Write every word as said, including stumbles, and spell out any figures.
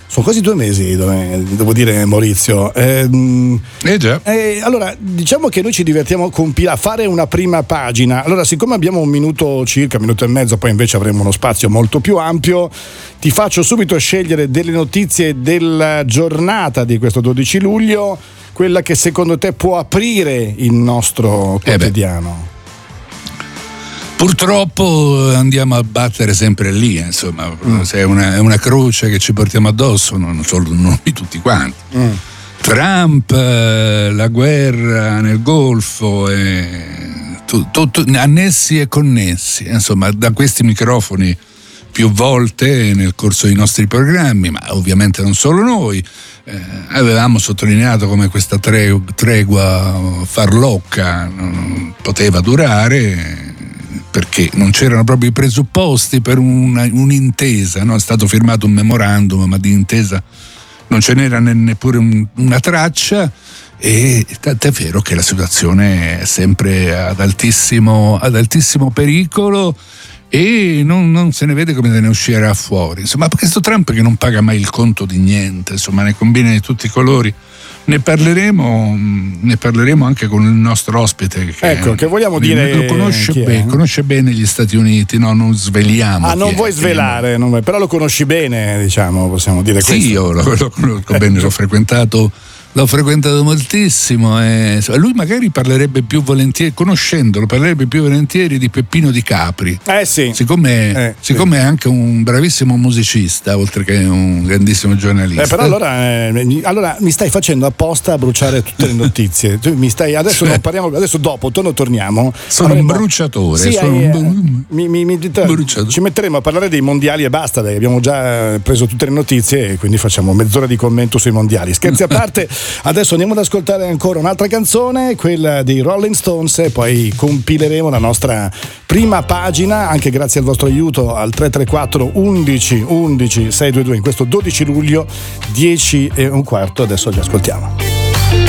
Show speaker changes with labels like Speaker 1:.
Speaker 1: Sono quasi due mesi, devo dire, Maurizio. Eh,
Speaker 2: eh già.
Speaker 1: Eh, allora, diciamo che noi ci divertiamo a compilare, a fare una prima pagina. Allora, siccome abbiamo un minuto circa, un minuto e mezzo, poi invece avremo uno spazio molto più ampio, ti faccio subito scegliere delle notizie della giornata di questo dodici luglio, quella che secondo te può aprire il nostro quotidiano.
Speaker 2: Eh Purtroppo andiamo a battere sempre lì, insomma, mm. se è una, è una croce che ci portiamo addosso, non solo noi, tutti quanti. Mm. Trump, la guerra nel Golfo, e tutto, tutto, annessi e connessi, insomma, da questi microfoni più volte nel corso dei nostri programmi, ma ovviamente non solo noi. Eh, avevamo sottolineato come questa tre, tregua farlocca non poteva durare, perché non c'erano proprio i presupposti per una, un'intesa, no? È stato firmato un memorandum, ma di intesa non ce n'era ne, neppure un, una traccia, e tant'è vero che la situazione è sempre ad altissimo, ad altissimo pericolo, e non, non se ne vede come se ne uscirà fuori. Insomma, questo Trump che non paga mai il conto di niente, insomma, ne combina di tutti i colori. Ne parleremo, ne parleremo anche con il nostro ospite. Che
Speaker 1: ecco, che vogliamo dire.
Speaker 2: Lo conosce, bene, conosce bene gli Stati Uniti, no? Non sveliamo.
Speaker 1: Ah, non vuoi svelare, non vuoi, però lo conosci bene, diciamo, possiamo dire
Speaker 2: sì,
Speaker 1: questo.
Speaker 2: Sì, io lo, lo conosco bene, l'ho frequentato. L'ho frequentato moltissimo, e lui magari parlerebbe più volentieri, conoscendolo, parlerebbe più volentieri di Peppino Di Capri.
Speaker 1: Eh sì.
Speaker 2: Siccome, eh, siccome sì. è anche un bravissimo musicista, oltre che un grandissimo giornalista.
Speaker 1: Eh, però allora, eh, allora mi stai facendo apposta a bruciare tutte le notizie. Tu mi stai, adesso non parliamo, adesso dopo torno, torniamo.
Speaker 2: Sono avremo, un bruciatore.
Speaker 1: Sì,
Speaker 2: sono
Speaker 1: eh,
Speaker 2: un
Speaker 1: mi, mi, mi,
Speaker 2: bruciatore.
Speaker 1: Ci metteremo a parlare dei mondiali e basta, dai, abbiamo già preso tutte le notizie e quindi facciamo mezz'ora di commento sui mondiali. Scherzi a parte. Adesso andiamo ad ascoltare ancora un'altra canzone, quella dei Rolling Stones, e poi compileremo la nostra prima pagina, anche grazie al vostro aiuto al tre tre quattro undici undici sei due due in questo dodici luglio, dieci e un quarto. Adesso li ascoltiamo.